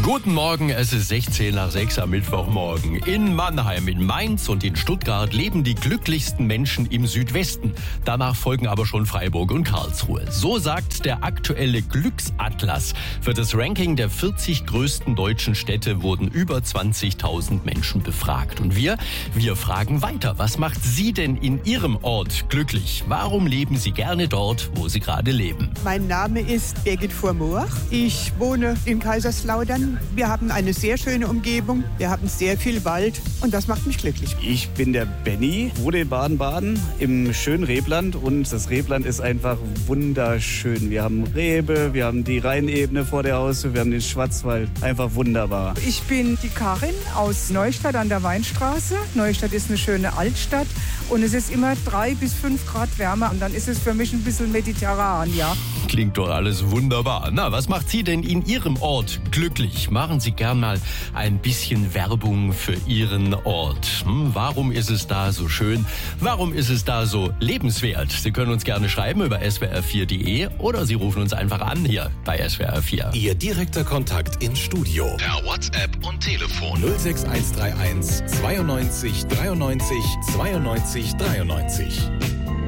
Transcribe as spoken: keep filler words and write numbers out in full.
Guten Morgen, es ist sechzehn nach sechs am Mittwochmorgen. In Mannheim, in Mainz und in Stuttgart leben die glücklichsten Menschen im Südwesten. Danach folgen aber schon Freiburg und Karlsruhe. So sagt der aktuelle Glücksatlas. Für das Ranking der vierzig größten deutschen Städte wurden über zwanzigtausend Menschen befragt. Und wir, wir fragen weiter. Was macht Sie denn in Ihrem Ort glücklich? Warum leben Sie gerne dort, wo Sie gerade leben? Mein Name ist Birgit Vormoor. Ich wohne in Kaiserslautern. Wir haben eine sehr schöne Umgebung. Wir haben sehr viel Wald und das macht mich glücklich. Ich bin der Benny, wohne in Baden-Baden im schönen Rebland und das Rebland ist einfach wunderschön. Wir haben Rebe, wir haben die Rheinebene vor der Haustür, wir haben den Schwarzwald. Einfach wunderbar. Ich bin die Karin aus Neustadt an der Weinstraße. Neustadt ist eine schöne Altstadt und es ist immer drei bis fünf Grad wärmer und dann ist es für mich ein bisschen mediterran, ja. Klingt doch alles wunderbar. Na, was macht Sie denn in Ihrem Ort glücklich? Machen Sie gern mal ein bisschen Werbung für Ihren Ort. Hm, warum ist es da so schön? Warum ist es da so lebenswert? Sie können uns gerne schreiben über s w r vier punkt d e oder Sie rufen uns einfach an hier bei S W R vier. Ihr direkter Kontakt ins Studio. Per WhatsApp und Telefon. null sechs eins drei eins zweiundneunzig dreiundneunzig zweiundneunzig dreiundneunzig.